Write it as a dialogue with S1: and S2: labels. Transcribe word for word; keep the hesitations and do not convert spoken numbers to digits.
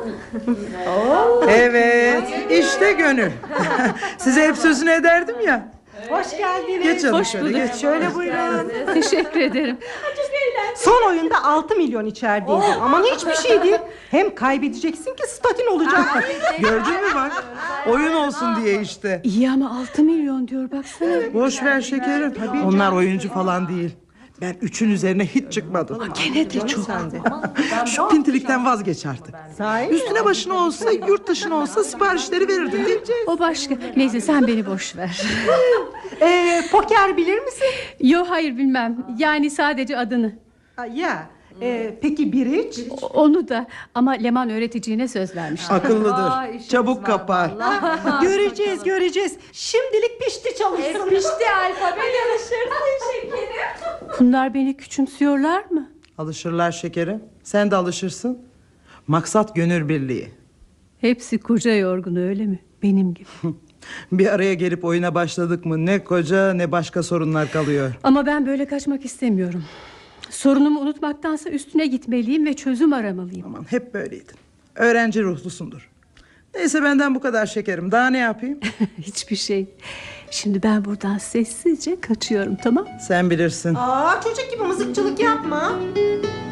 S1: Evet, işte Gönül. Size hep sözünü ederdim ya.
S2: Hoş geldiniz.
S1: Geç canım,
S3: Hoş
S1: şöyle
S3: bulduk.
S1: geç.
S2: Şöyle buyurun.
S3: Teşekkür ederim.
S2: Son oyunda altı milyon içerideydi. Aman hiçbir şey değil. Hem kaybedeceksin ki statin olacak.
S1: Gördün mü bak? Oyun olsun diye işte.
S3: İyi ama altı milyon diyor baksana.
S1: Boş ver şekerim. Onlar oyuncu falan değil. Ben üçün üzerine hiç çıkmadım.
S3: Gene de çok.
S1: Şu pintilikten vazgeç artık.
S2: Sahi?
S1: Üstüne başına olsa, yurt dışına olsa siparişleri verirdin değil mi?
S3: O başka. Neyse sen beni boş ver.
S2: Ee, poker bilir misin?
S3: Yo hayır bilmem. Yani sadece adını.
S2: Ha, ya. Ee, peki biriç?
S3: O- Onu da ama Leman öğreteceğine söz vermişti.
S1: Akıllıdır. Çabuk kapar.
S2: Göreceğiz göreceğiz. Şimdilik pişti çalışsın.
S4: Pişti alfabe yarışırsın şekerim.
S3: Bunlar beni küçümsüyorlar mı?
S1: Alışırlar şekerim. Sen de alışırsın. Maksat gönül birliği.
S3: Hepsi koca yorgun öyle mi? Benim gibi.
S1: Bir araya gelip oyuna başladık mı ne koca ne başka sorunlar kalıyor.
S3: Ama ben böyle kaçmak istemiyorum. Sorunumu unutmaktansa üstüne gitmeliyim ve çözüm aramalıyım.
S1: Aman hep böyleydin. Öğrenci ruhlusundur. Neyse benden bu kadar şekerim. Daha ne yapayım?
S3: Hiçbir şey. Şimdi ben buradan sessizce kaçıyorum, tamam?
S1: Sen bilirsin.
S2: Aa, çocuk gibi mızıkçılık yapma.